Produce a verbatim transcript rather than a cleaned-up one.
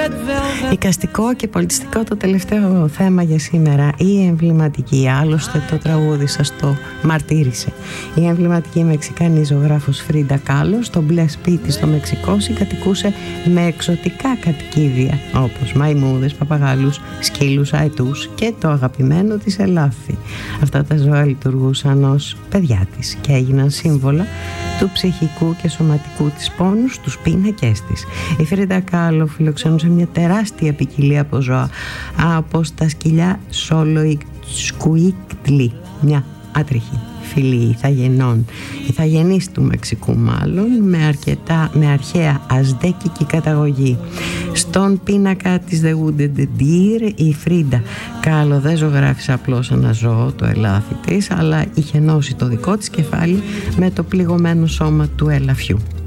Εικαστικό και πολιτιστικό το τελευταίο θέμα για σήμερα. Η εμβληματική, άλλωστε το τραγούδι σας το μαρτύρησε, η εμβληματική μεξικανή ζωγράφος Φρίντα Κάλο στο μπλε σπίτι στο Μεξικό συγκατοικούσε με εξωτικά κατοικίδια όπως μαϊμούδες, παπαγάλους, σκύλους, αετούς και το αγαπημένο της ελάφι. Αυτά τα ζώα λειτουργούσαν ως παιδιά της και έγιναν σύμβολα του ψυχικού και σωματικού της πόνου στους πίνακες της. Η Φρίντα Κάλο φιλοξενούσε μια τεράστια ποικιλία από ζώα, από τα σκυλιά Σολοϊσκουίκτλι, μια άτριχη φυλή ηθαγενών, ηθαγενής του Μεξικού μάλλον, με, αρκετά, με αρχαία αζδέκικη καταγωγή. Στον πίνακα της The Wounded Deer η Φρίντα Κάλο δεν ζωγράφησε απλώς ένα ζώο, το ελάφι της, αλλά είχε ενώσει το δικό της κεφάλι με το πληγωμένο σώμα του ελαφιού.